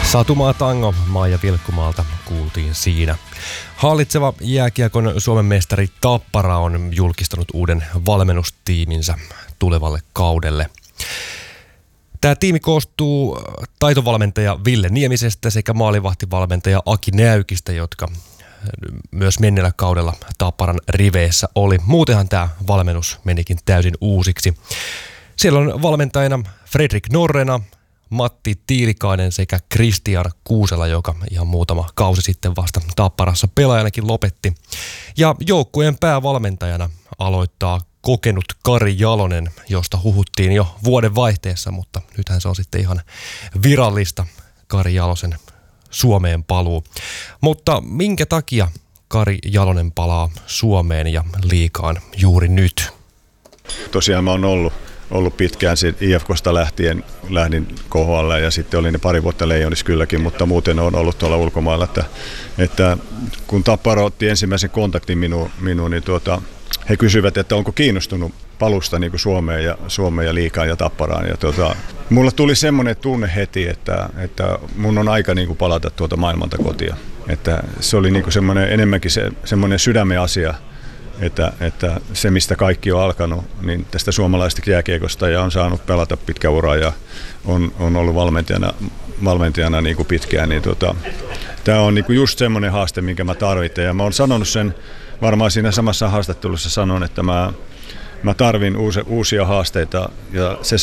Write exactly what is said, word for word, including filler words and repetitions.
Satumaa tango Maija Vilkkumaalta kuultiin siinä. Hallitseva jääkiekon Suomen mestari Tappara on julkistanut uuden valmennustiiminsä tulevalle kaudelle. Tämä tiimi koostuu taitovalmentaja Ville Niemisestä sekä maalivahtivalmentaja Aki Näykistä, jotka myös menneellä kaudella Tapparan riveissä oli. Muutenhan tämä valmennus menikin täysin uusiksi. Siellä on valmentajana Fredrik Norrena, Matti Tiilikainen sekä Kristian Kuusela, joka ihan muutama kausi sitten vasta Tapparassa pelaajanakin lopetti. Ja joukkueen päävalmentajana aloittaa kokenut Kari Jalonen, josta huhuttiin jo vuoden vaihteessa, mutta nythän se on sitten ihan virallista, Kari Jalosen Suomeen paluu. Mutta minkä takia Kari Jalonen palaa Suomeen ja liigaan juuri nyt? Tosiaan mä oon ollut, ollut pitkään I F K:sta lähtien, lähdin K H L ja sitten olin ne pari vuotta Leijonissa kylläkin, mutta muuten on ollut tuolla ulkomailla. Että, että kun Tappara otti ensimmäisen kontaktin minuun, minuun niin tuota, he kysyivät, että onko kiinnostunut palusta niin kuin Suomeen ja, Suomeen ja liigaan ja Tapparaan. Ja tuota, mulla tuli semmoinen tunne heti, että, että mun on aika niin kuin palata tuota maailmalta kotia. Että se oli niin kuin semmoinen, enemmänkin se, semmoinen sydämen asia, että, että se mistä kaikki on alkanut, niin tästä suomalaisesta jääkiekosta ja on saanut pelata pitkä ura ja on, on ollut valmentajana, valmentajana niin kuin pitkään. Niin tuota, tämä on niin kuin just semmoinen haaste, minkä mä tarvitsen ja mä oon sanonut sen varmaan siinä samassa haastattelussa sanon, että mä, mä tarvin uusia, uusia haasteita ja se